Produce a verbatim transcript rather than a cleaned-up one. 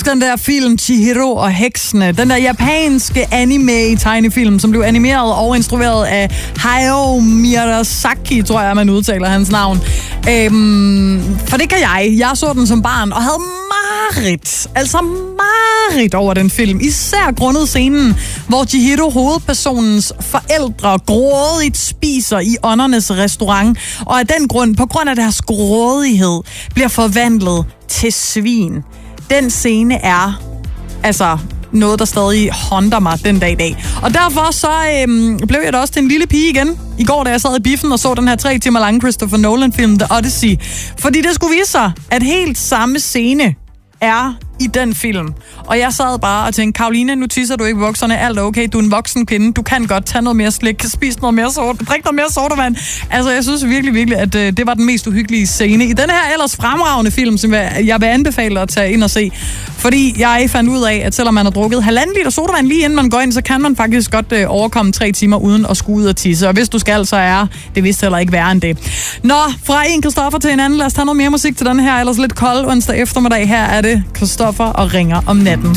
huske den der film Chihiro og heksene? Den der japanske anime-tegnefilm, som blev animeret og instrueret af Hayao Miyazaki, tror jeg, man udtaler hans navn. Øhm, for det kan jeg. Jeg så den som barn og havde mareridt. Altså mareridt over den film. Især grundet scenen, hvor Chihiro, hovedpersonens forældre, grådigt spiser i åndernes restaurant. Og af den grund, på grund af deres grådighed, bliver forvandlet til svin. Den scene er altså noget, der stadig håndter mig den dag i dag. Og derfor så øhm, blev jeg da også til en lille pige igen i går, da jeg sad i biffen og så den her tre timer lange Christopher Nolan-film The Odyssey. Fordi det skulle vise sig, at helt samme scene er i den film. Og jeg sad bare og tænkte, Karoline, nu tisser du ikke vokserne, alt er okay, du er en voksen kvinde, du kan godt tage noget mere slik, kan spise noget mere sort, drikke noget mere sodavand. Altså, jeg synes virkelig, virkelig, at øh, det var den mest uhyggelige scene i den her ellers fremragende film, som jeg, jeg vil anbefale at tage ind og se. Fordi jeg fandt ud af, at selvom man har drukket halvanden liter sodavand lige inden man går ind, så kan man faktisk godt øh, overkomme tre timer uden at skulle ud og tisse. Og hvis du skal, så er det vist heller ikke værre end det. Nå, fra en Christoffer til en anden, lad os tage noget mere musik til den her ellers lidt kold onsdag eftermiddag. Her er det Christoffer og Ringer om natten.